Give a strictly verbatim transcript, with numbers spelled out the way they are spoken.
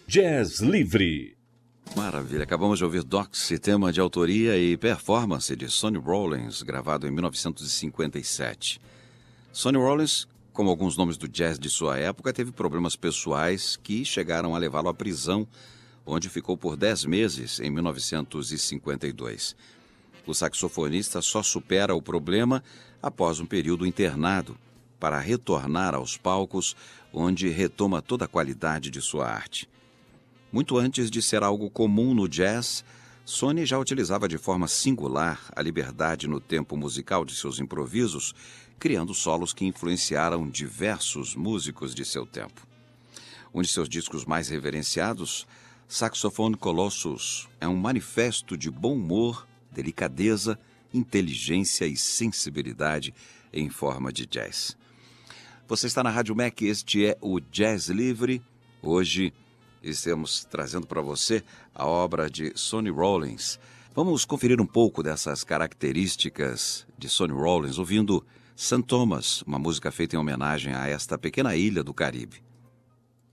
Jazz Livre. Maravilha, acabamos de ouvir Doxy, tema de autoria e performance de Sonny Rollins, gravado em mil novecentos e cinquenta e sete. Sonny Rollins, como alguns nomes do jazz de sua época, teve problemas pessoais que chegaram a levá-lo à prisão, onde ficou por dez meses em mil novecentos e cinquenta e dois. O saxofonista só supera o problema após um período internado, para retornar aos palcos, onde retoma toda a qualidade de sua arte. Muito antes de ser algo comum no jazz, Sonny já utilizava de forma singular a liberdade no tempo musical de seus improvisos, criando solos que influenciaram diversos músicos de seu tempo. Um de seus discos mais reverenciados, Saxophone Colossus, é um manifesto de bom humor, delicadeza, inteligência e sensibilidade em forma de jazz. Você está na Rádio M E C, este é o Jazz Livre. Hoje estamos trazendo para você a obra de Sonny Rollins. Vamos conferir um pouco dessas características de Sonny Rollins ouvindo Saint Thomas, uma música feita em homenagem a esta pequena ilha do Caribe.